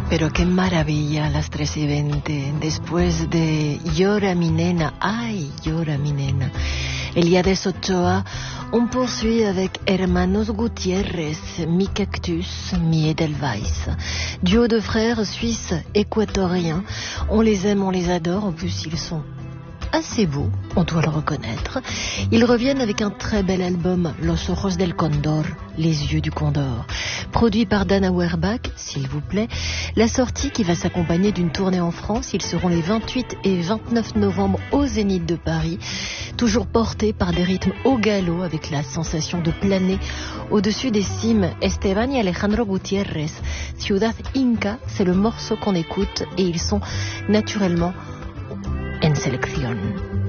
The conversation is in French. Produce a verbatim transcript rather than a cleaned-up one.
Pero qué maravilla las tres y veinte, después de Llora mi nena, ay, llora mi nena. Eliades Ochoa, on poursuit avec Hermanos Gutiérrez, mi Cactus, mi Edelweiss. Duo de frères suisses équatoriens, on les aime, on les adore, en plus ils sont assez beaux, on doit le reconnaître. Ils reviennent avec un très bel album, Los Ojos del Condor, Les Yeux du Condor. Produit par Dan Auerbach, s'il vous plaît. La sortie qui va s'accompagner d'une tournée en France. Ils seront les vingt-huit et vingt-neuf novembre au Zénith de Paris. Toujours portés par des rythmes au galop avec la sensation de planer au-dessus des cimes. Esteban y Alejandro Gutiérrez, Ciudad Inca, c'est le morceau qu'on écoute et ils sont naturellement en selección.